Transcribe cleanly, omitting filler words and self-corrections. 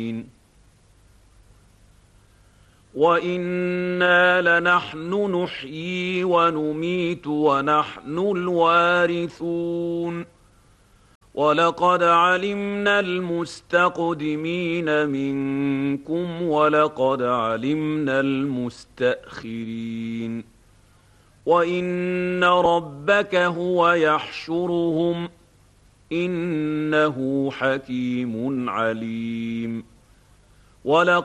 وَإِنَّا لَنَحْنُ نُحْيِي وَنُمِيتُ وَنَحْنُ الْوَارِثُونَ وَلَقَدْ عَلِمْنَا الْمُسْتَقْدِمِينَ مِنكُمْ وَلَقَدْ عَلِمْنَا الْمُسْتَأْخِرِينَ وَإِنَّ رَبَّكَ هُوَ يَحْشُرُهُمْ إِنَّهُ حَكِيمٌ عَلِيمٌ